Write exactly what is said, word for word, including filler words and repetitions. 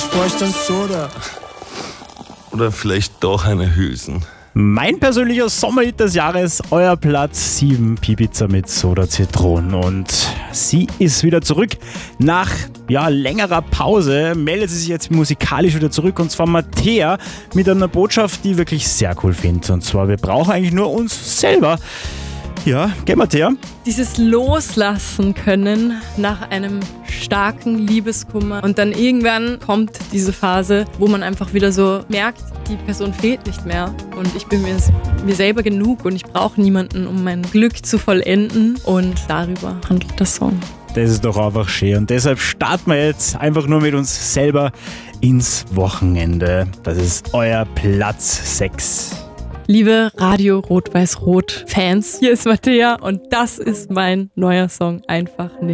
bräuchte ein Soda. Oder vielleicht doch eine Hülsen. Mein persönlicher Sommerhit des Jahres, euer Platz sieben, Pipiza mit Soda Zitronen. Und sie ist wieder zurück. Nach ja, längerer Pause meldet sie sich jetzt musikalisch wieder zurück. Und zwar Mattea mit einer Botschaft, die ich wirklich sehr cool finde. Und zwar, wir brauchen eigentlich nur uns selber. Ja, gell Mattea? Dieses Loslassen können nach einem starken Liebeskummer. Und dann irgendwann kommt diese Phase, wo man einfach wieder so merkt, die Person fehlt nicht mehr. Und ich bin mir, mir selber genug und ich brauche niemanden, um mein Glück zu vollenden. Und darüber handelt der Song. Das ist doch einfach schön. Und deshalb starten wir jetzt einfach nur mit uns selber ins Wochenende. Das ist euer Platz sechs. Liebe Radio Rot-Weiß-Rot-Fans, hier ist Mattea und das ist mein neuer Song, Einfach nicht.